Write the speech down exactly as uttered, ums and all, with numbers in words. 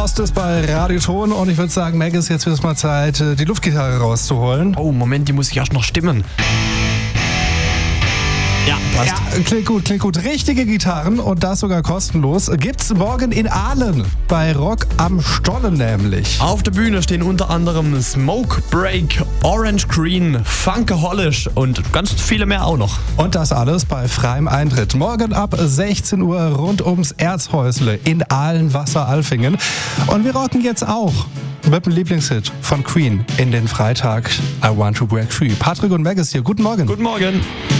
Lost ist bei Radio Ton und ich würde sagen, Meg, ist jetzt wieder mal Zeit, die Luftgitarre rauszuholen. Oh, Moment, die muss ich erst noch stimmen. Ja, passt. Ja, klingt gut, klingt gut. Richtige Gitarren und das sogar kostenlos gibt's morgen in Aalen bei Rock am Stollen nämlich. Auf der Bühne stehen unter anderem Smoke Break, Orange Green, Funkaholic und ganz viele mehr auch noch. Und das alles bei freiem Eintritt. Morgen ab sechzehn Uhr rund ums Erzhäusle in Aalen-Wasser-Alfingen. Und wir rocken jetzt auch mit dem Lieblingshit von Queen in den Freitag I Want to Break Free. Patrick und Meg ist hier. Guten Morgen. Guten Morgen.